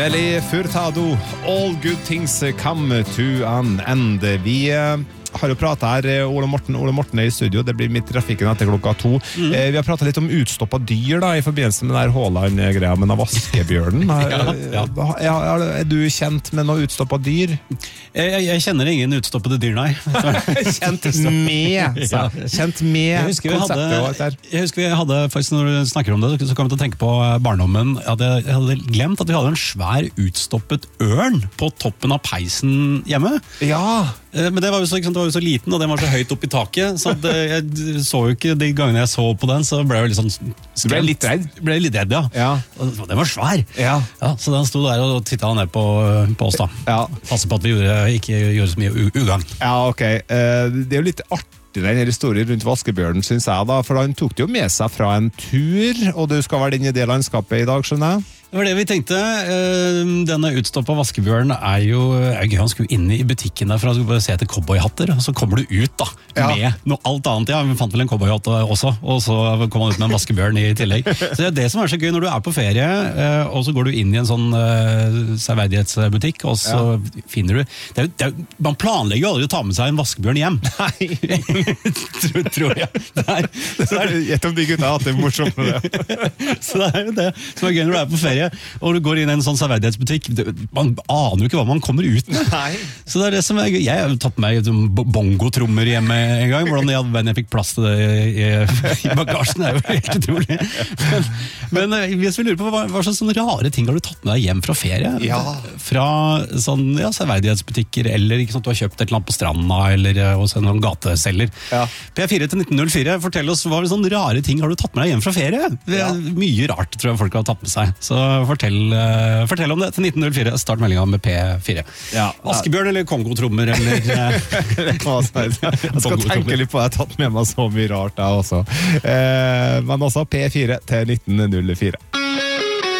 Eli Furtado, all good things come to an end. Vi har jo pratet her, Ole Morten er i studio, det blir midt i trafikken etter klokka 2. Vi har pratet litt om utstoppet dyr da, i forbindelse med den der Haaland-greia med den vaskebjørnen. Er du kjent med noe utstoppet dyr? Jeg kjenner ingen utstoppede dyr, nei. Kjent med konseptet. Jeg husker vi hadde, faktisk når du snakker om det, så kom jeg til å tenke på barndommen. Jeg hadde glemt at vi hadde en svær utstoppet ørn på toppen av peisen hjemme. Ja. Men det var jo så liten, og den var så høyt opp i taket, så jeg så jo ikke de gangene jeg så på den, så ble jeg jo litt sånn skremt. Du ble litt redd? Ble litt redd, ja. Og den var svær. Ja, så den stod der og tittet ned på oss da. Ja. Passet på at vi ikke gjorde så mye ugagn. Ja, ok. Det er jo litt artig den historien rundt vaskebjørnen, synes jeg da, for han tok det jo med seg fra en tur, og du skal være inn i det landskapet i dag, skjønner jeg? Det var det vi tenkte. Denne utstoppet vaskebjørn er jo gøy. Han skulle inn i butikken der for å se etter cowboyhatter, og så kommer du ut da, med noe alt annet. Ja, vi fant vel en cowboyhatt også, og så kom han ut med en vaskebjørn i tillegg. Så det er det som er så gøy når du er på ferie, og så går du inn i en sånn serverdighetsbutikk, og så finner du... Man planlegger jo aldri å ta med seg en vaskebjørn hjem. Nei. tror jeg. Gjett om de gutta har hatt det morsomt med det. Så det er jo det som er gøy når du er på ferie, og du går inn i en sånn serverdighetsbutikk, man aner jo ikke hva man kommer ut med. Nei. Så det er det som er gøy. Jeg har jo tatt med meg bongotrommer hjemme en gang, hvordan jeg fikk plass til det i bagasjen, er jo helt utrolig. Men hvis vi lurer på, hva slags sånne rare ting har du tatt med deg hjem fra ferie? Ja. Fra sånn, serverdighetsbutikker, eller ikke sånn at du har kjøpt et eller annet på stranda, eller hos en gateselger. Ja. P4 til 1904, fortell oss, hva sånne rare ting har du tatt med deg hjem fra ferie? Det er mye rart, tror jeg folk har tatt med seg. Så fortell om det til 1904. Start meldinga med P4. Ja. Vaskebjørn eller kongotrommer eller jeg skal tenke litt på det. Jeg har tatt med meg så mye rart der også. Men også P4 til 1904.